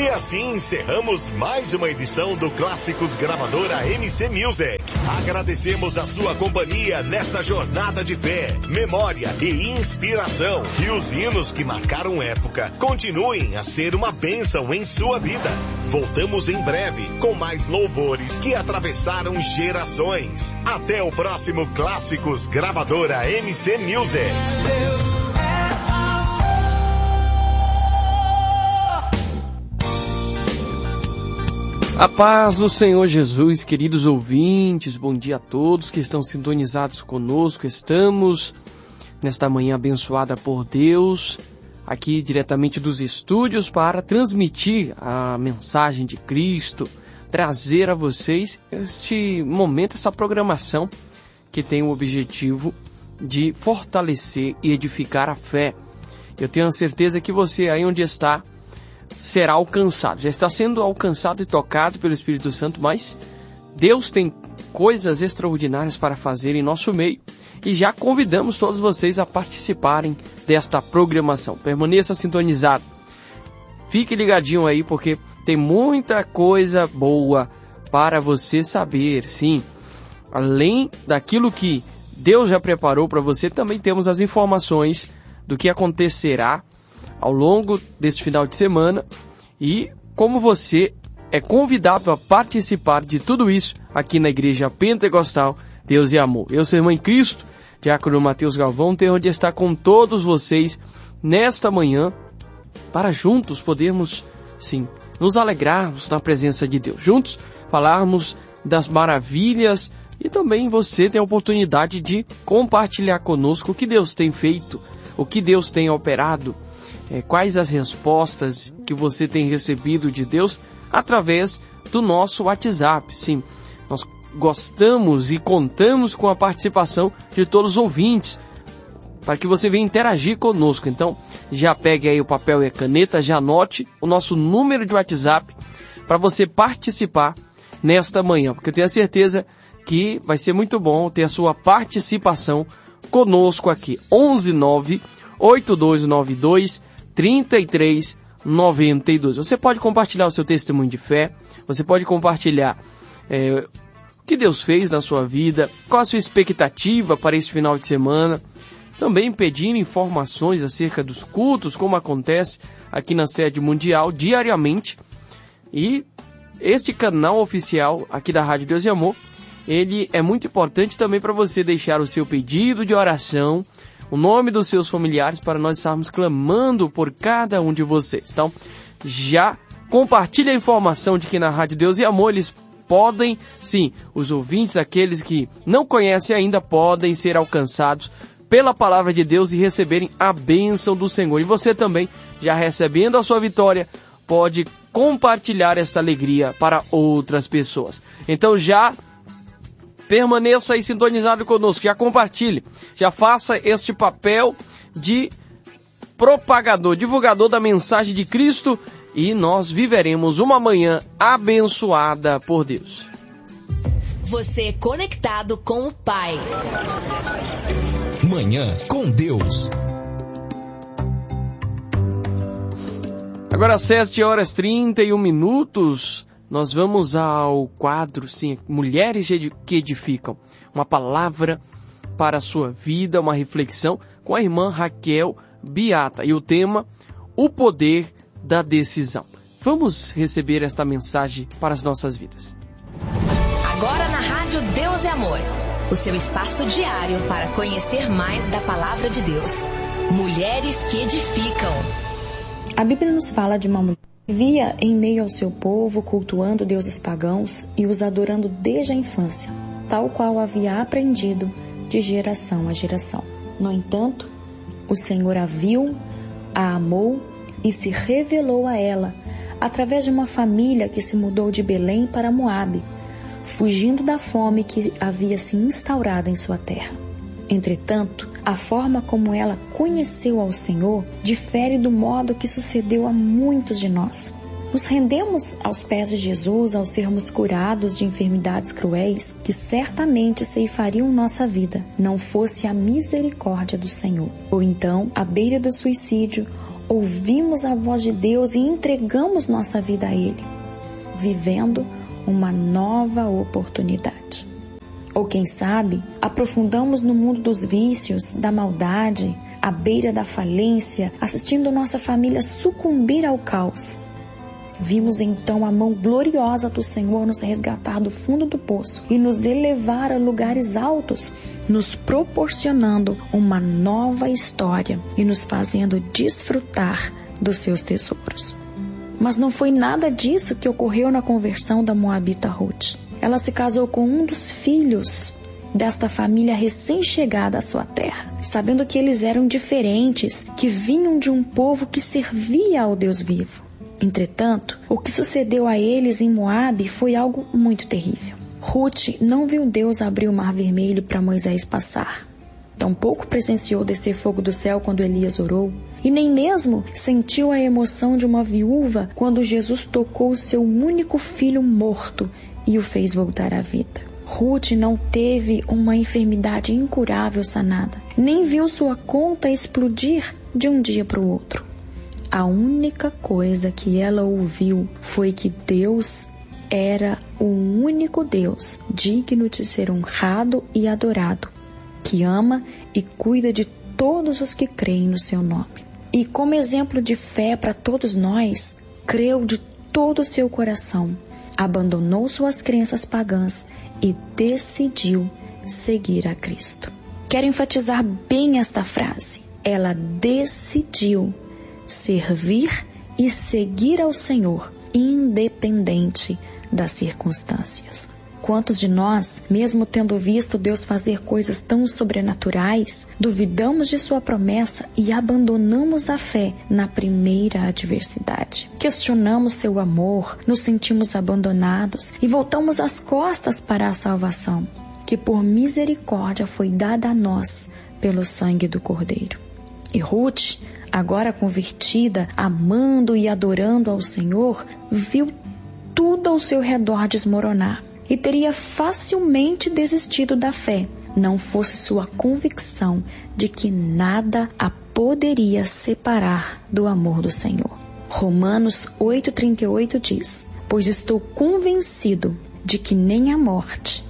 E assim encerramos mais uma edição do Clássicos Gravadora MC Music. Agradecemos a sua companhia nesta jornada de fé, memória e inspiração. E os hinos que marcaram época continuem a ser uma bênção em sua vida. Voltamos em breve com mais louvores que atravessaram gerações. Até o próximo Clássicos Gravadora MC Music. A paz do Senhor Jesus, queridos ouvintes, bom dia a todos que estão sintonizados conosco. Estamos nesta manhã abençoada por Deus, aqui diretamente dos estúdios para transmitir a mensagem de Cristo, trazer a vocês este momento, essa programação que tem o objetivo de fortalecer e edificar a fé. Eu tenho a certeza que você aí onde está será alcançado, já está sendo alcançado e tocado pelo Espírito Santo, mas Deus tem coisas extraordinárias para fazer em nosso meio e já convidamos todos vocês a participarem desta programação. Permaneça sintonizado, fique ligadinho aí porque tem muita coisa boa para você saber. Sim, além daquilo que Deus já preparou para você, também temos as informações do que acontecerá ao longo deste final de semana e como você é convidado a participar de tudo isso aqui na Igreja Pentecostal Deus e Amor. Eu sou irmão em Cristo, diácono Mateus Galvão, tenho de estar com todos vocês nesta manhã para juntos podermos, sim, nos alegrarmos na presença de Deus, juntos falarmos das maravilhas e também você tem a oportunidade de compartilhar conosco o que Deus tem feito, o que Deus tem operado, quais as respostas que você tem recebido de Deus através do nosso WhatsApp. Sim, nós gostamos e contamos com a participação de todos os ouvintes para que você venha interagir conosco. Então, já pegue aí o papel e a caneta, já anote o nosso número de WhatsApp para você participar nesta manhã, porque eu tenho a certeza que vai ser muito bom ter a sua participação conosco aqui. 119-8292-3392. Você pode compartilhar o seu testemunho de fé, você pode compartilhar o que Deus fez na sua vida, qual a sua expectativa para este final de semana, também pedindo informações acerca dos cultos, como acontece aqui na sede mundial diariamente. E este canal oficial aqui da Rádio Deus e Amor, ele é muito importante também para você deixar o seu pedido de oração, o nome dos seus familiares, para nós estarmos clamando por cada um de vocês. Então, já compartilhe a informação de que na Rádio Deus e Amor eles podem, sim, os ouvintes, aqueles que não conhecem ainda, podem ser alcançados pela palavra de Deus e receberem a bênção do Senhor. E você também, já recebendo a sua vitória, pode compartilhar esta alegria para outras pessoas. Então já permaneça aí sintonizado conosco, já compartilhe, já faça este papel de propagador, divulgador da mensagem de Cristo e nós viveremos uma manhã abençoada por Deus. Você conectado com o Pai. Manhã com Deus. Agora 7h31, nós vamos ao quadro, sim, Mulheres que Edificam. Uma palavra para a sua vida, uma reflexão com a irmã Raquel Beata. E o tema, o poder da decisão. Vamos receber esta mensagem para as nossas vidas. Agora na Rádio Deus e Amor, o seu espaço diário para conhecer mais da Palavra de Deus. Mulheres que Edificam. A Bíblia nos fala de uma mulher que vivia em meio ao seu povo, cultuando deuses pagãos e os adorando desde a infância, tal qual havia aprendido de geração a geração. No entanto, o Senhor a viu, a amou e se revelou a ela através de uma família que se mudou de Belém para Moabe, fugindo da fome que havia se instaurado em sua terra. Entretanto, a forma como ela conheceu ao Senhor difere do modo que sucedeu a muitos de nós. Nos rendemos aos pés de Jesus ao sermos curados de enfermidades cruéis que certamente ceifariam nossa vida, não fosse a misericórdia do Senhor. Ou então, à beira do suicídio ouvimos a voz de Deus e entregamos nossa vida a Ele, vivendo uma nova oportunidade. Ou quem sabe, aprofundamos no mundo dos vícios, da maldade, à beira da falência, assistindo nossa família sucumbir ao caos. Vimos então a mão gloriosa do Senhor nos resgatar do fundo do poço e nos elevar a lugares altos, nos proporcionando uma nova história e nos fazendo desfrutar dos seus tesouros. Mas não foi nada disso que ocorreu na conversão da moabita Ruth. Ela se casou com um dos filhos desta família recém-chegada à sua terra, sabendo que eles eram diferentes, que vinham de um povo que servia ao Deus vivo. Entretanto, o que sucedeu a eles em Moabe foi algo muito terrível. Ruth não viu Deus abrir o mar vermelho para Moisés passar. Tampouco presenciou descer fogo do céu quando Elias orou. E nem mesmo sentiu a emoção de uma viúva quando Jesus tocou seu único filho morto e o fez voltar à vida. Ruth não teve uma enfermidade incurável sanada, nem viu sua conta explodir de um dia para o outro. A única coisa que ela ouviu foi que Deus era o único Deus digno de ser honrado e adorado, que ama e cuida de todos os que creem no seu nome. E como exemplo de fé para todos nós, creu de todo o seu coração, abandonou suas crenças pagãs e decidiu seguir a Cristo. Quero enfatizar bem esta frase. Ela decidiu servir e seguir ao Senhor, independente das circunstâncias. Quantos de nós, mesmo tendo visto Deus fazer coisas tão sobrenaturais, duvidamos de sua promessa e abandonamos a fé na primeira adversidade? Questionamos seu amor, nos sentimos abandonados e voltamos as costas para a salvação, que por misericórdia foi dada a nós pelo sangue do Cordeiro. E Ruth, agora convertida, amando e adorando ao Senhor, viu tudo ao seu redor desmoronar e teria facilmente desistido da fé, não fosse sua convicção de que nada a poderia separar do amor do Senhor. Romanos 8,38 diz: pois estou convencido de que nem a morte,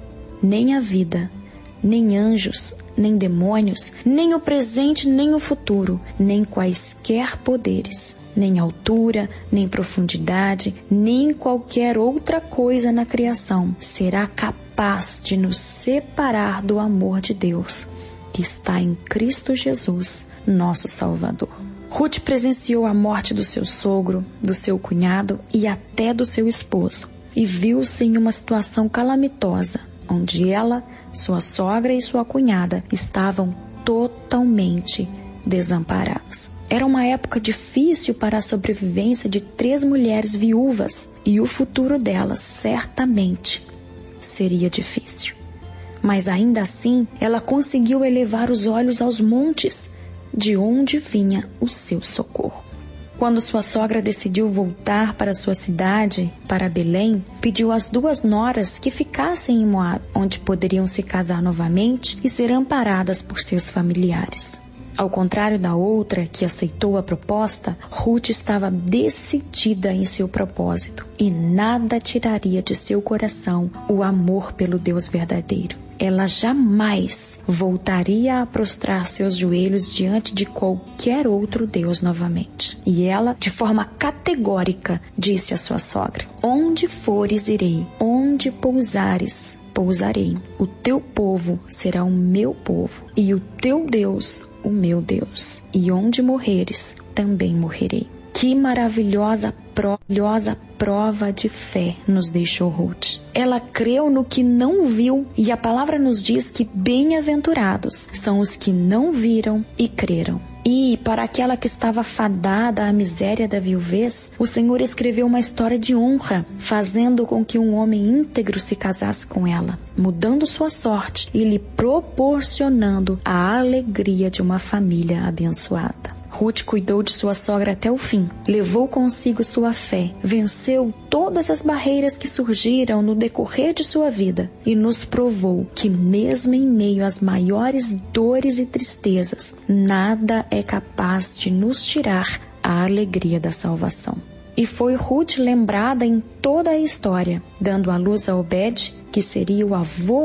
nem a vida, nem anjos, nem demônios, nem o presente, nem o futuro, nem quaisquer poderes, nem altura, nem profundidade, nem qualquer outra coisa na criação será capaz de nos separar do amor de Deus, que está em Cristo Jesus, nosso Salvador. Ruth presenciou a morte do seu sogro, do seu cunhado e até do seu esposo, e viu-se em uma situação calamitosa, onde ela, sua sogra e sua cunhada estavam totalmente desamparadas. Era uma época difícil para a sobrevivência de 3 mulheres viúvas e o futuro delas certamente seria difícil. Mas ainda assim, ela conseguiu elevar os olhos aos montes, de onde vinha o seu socorro. Quando sua sogra decidiu voltar para sua cidade, para Belém, pediu às 2 noras que ficassem em Moabe, onde poderiam se casar novamente e ser amparadas por seus familiares. Ao contrário da outra, que aceitou a proposta, Ruth estava decidida em seu propósito e nada tiraria de seu coração o amor pelo Deus verdadeiro. Ela jamais voltaria a prostrar seus joelhos diante de qualquer outro Deus novamente. E ela, de forma categórica, disse à sua sogra: onde fores irei, onde pousares, pousarei. O teu povo será o meu povo, e o teu Deus, o meu Deus. E onde morreres, também morrerei. Que maravilhosa prova de fé nos deixou Ruth. Ela creu no que não viu, e a palavra nos diz que bem-aventurados são os que não viram e creram. E para aquela que estava fadada à miséria da viuvez, o Senhor escreveu uma história de honra, fazendo com que um homem íntegro se casasse com ela, mudando sua sorte e lhe proporcionando a alegria de uma família abençoada. Ruth cuidou de sua sogra até o fim, levou consigo sua fé, venceu todas as barreiras que surgiram no decorrer de sua vida e nos provou que mesmo em meio às maiores dores e tristezas, nada é capaz de nos tirar a alegria da salvação. E foi Ruth lembrada em toda a história, dando à luz a Obed, que seria o avô